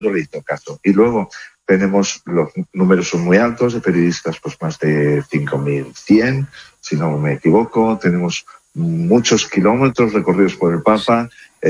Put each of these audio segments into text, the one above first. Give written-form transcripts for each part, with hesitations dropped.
no le hizo caso. Y luego los números son muy altos de periodistas, pues más de 5.100, si no me equivoco. Tenemos muchos kilómetros recorridos por el Papa.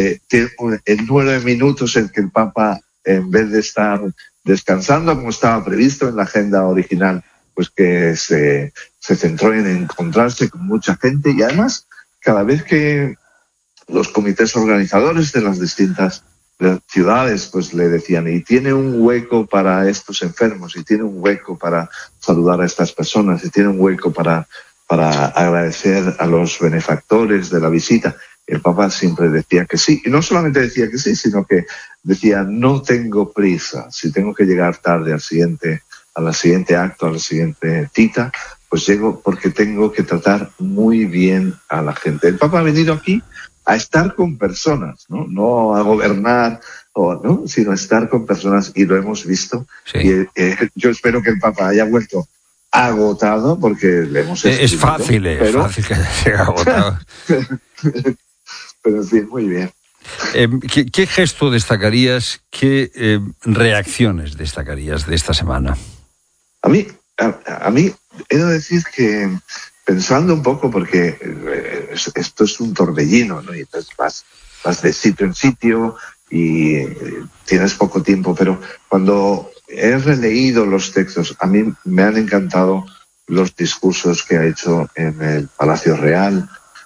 El número de minutos en que el Papa, en vez de estar descansando como estaba previsto en la agenda original, pues que se centró en encontrarse con mucha gente. Y además, cada vez que los comités organizadores de las distintas ciudades pues le decían, y tiene un hueco para estos enfermos, y tiene un hueco para saludar a estas personas, y tiene un hueco para agradecer a los benefactores de la visita, el Papa siempre decía que sí. Y no solamente decía que sí, sino que decía, no tengo prisa. Si tengo que llegar tarde al siguiente acto, a la siguiente cita, pues llego porque tengo que tratar muy bien a la gente. El Papa ha venido aquí a estar con personas, no a gobernar, ¿no? Sino a estar con personas, y lo hemos visto. Sí. Y yo espero que el Papa haya vuelto agotado, porque le hemos escrito. Es fácil que haya agotado. Pero en fin, muy bien. ¿Qué gesto destacarías, qué reacciones destacarías de esta semana? A mí he de decir que, pensando un poco, porque esto es un torbellino, ¿no? Y entonces vas de sitio en sitio y tienes poco tiempo, pero cuando he releído los textos, a mí me han encantado los discursos que ha hecho en el Palacio Real,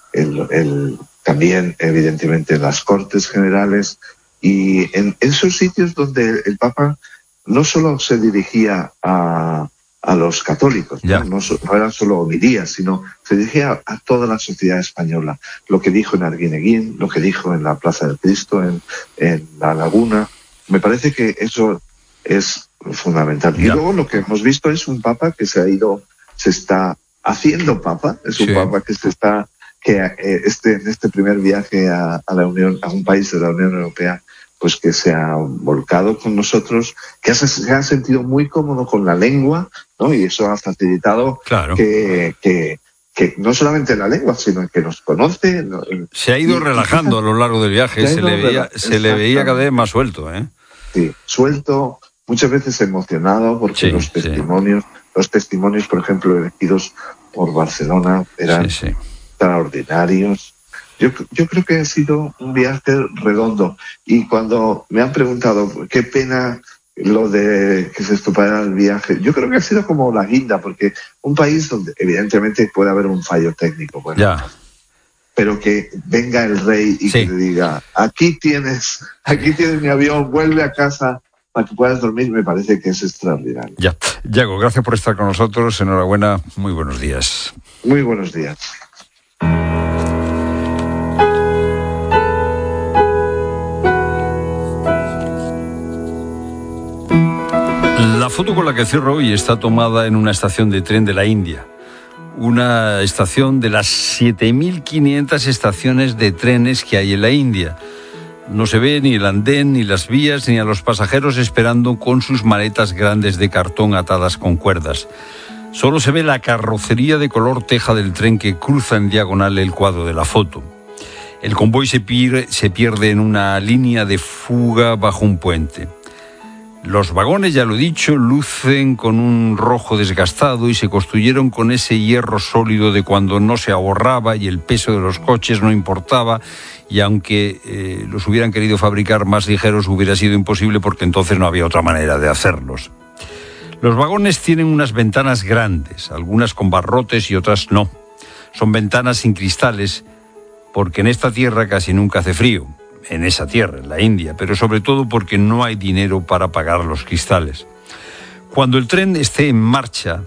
también evidentemente en las Cortes Generales, y en esos sitios donde el Papa no solo se dirigía a los católicos, no eran solo homilías, sino se dirigía a toda la sociedad española. Lo que dijo en Arguineguín, lo que dijo en la Plaza del Cristo, en La Laguna, me parece que eso es fundamental. Y luego lo que hemos visto es un Papa que se está haciendo Papa, es un Papa que en este primer viaje a un país de la Unión Europea, pues que se ha volcado con nosotros, que se ha sentido muy cómodo con la lengua, ¿no? Y eso ha facilitado que no solamente la lengua, sino que nos conoce. Se ha ido relajando a lo largo del viaje, se le veía cada vez más suelto, ¿eh? Sí, suelto, muchas veces emocionado, porque los testimonios, por ejemplo, elegidos por Barcelona eran extraordinarios. Yo creo que ha sido un viaje redondo, y cuando me han preguntado qué pena lo de que se estropara el viaje, yo creo que ha sido como la guinda, porque un país donde evidentemente puede haber un fallo técnico, pero que venga el rey y que le diga, aquí tienes mi avión, vuelve a casa para que puedas dormir, me parece que es extraordinario. Yago, gracias por estar con nosotros, enhorabuena, muy buenos días. Muy buenos días. La foto con la que cierro hoy está tomada en una estación de tren de la India. Una estación de las 7.500 estaciones de trenes que hay en la India. No se ve ni el andén, ni las vías, ni a los pasajeros esperando con sus maletas grandes de cartón atadas con cuerdas. Solo se ve la carrocería de color teja del tren que cruza en diagonal el cuadro de la foto. El convoy se pierde en una línea de fuga bajo un puente. Los vagones, ya lo he dicho, lucen con un rojo desgastado y se construyeron con ese hierro sólido de cuando no se ahorraba y el peso de los coches no importaba, y aunque los hubieran querido fabricar más ligeros hubiera sido imposible, porque entonces no había otra manera de hacerlos. Los vagones tienen unas ventanas grandes, algunas con barrotes y otras no. Son ventanas sin cristales, porque en esta tierra casi nunca hace frío. En esa tierra, en la India, pero sobre todo porque no hay dinero para pagar los cristales. Cuando el tren está en marcha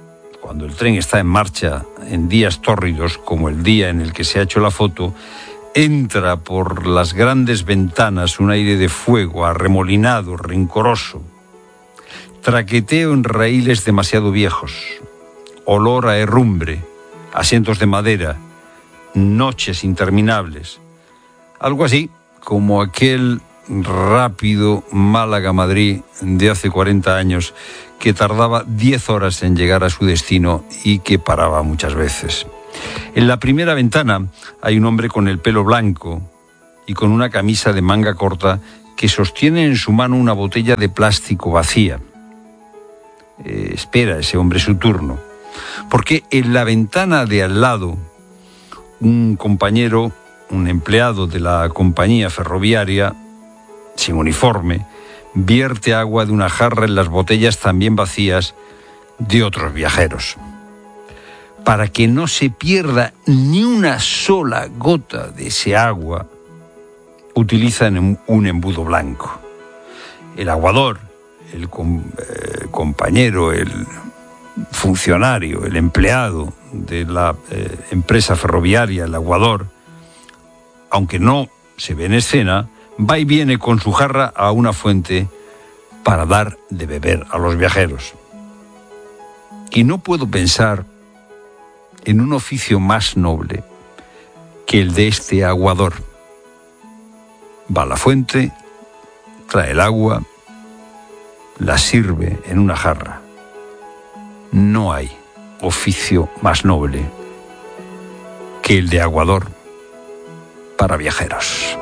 en días tórridos, como el día en el que se ha hecho la foto, entra por las grandes ventanas un aire de fuego, arremolinado, rencoroso. Traqueteo en raíles demasiado viejos, olor a herrumbre, asientos de madera, noches interminables. Algo así como aquel rápido Málaga-Madrid de hace 40 años que tardaba 10 horas en llegar a su destino y que paraba muchas veces. En la primera ventana hay un hombre con el pelo blanco y con una camisa de manga corta que sostiene en su mano una botella de plástico vacía. Espera ese hombre su turno, porque en la ventana de al lado, un compañero, un empleado de la compañía ferroviaria, sin uniforme, vierte agua de una jarra en las botellas también vacías de otros viajeros. Para que no se pierda ni una sola gota de ese agua, utilizan un embudo blanco. El aguador, el compañero, el funcionario, el empleado de la empresa ferroviaria, el aguador, aunque no se ve en escena, va y viene con su jarra a una fuente para dar de beber a los viajeros. Y no puedo pensar en un oficio más noble que el de este aguador. Va a la fuente, trae el agua, la sirve en una jarra. No hay oficio más noble que el de aguador para viajeros.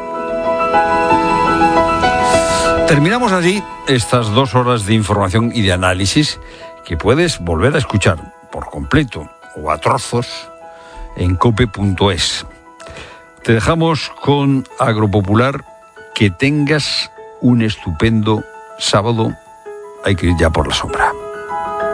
Terminamos allí estas 2 horas de información y de análisis que puedes volver a escuchar por completo o a trozos en cope.es. Te dejamos con Agropopular. Que tengas un estupendo sábado. Hay que ir ya por la sombra.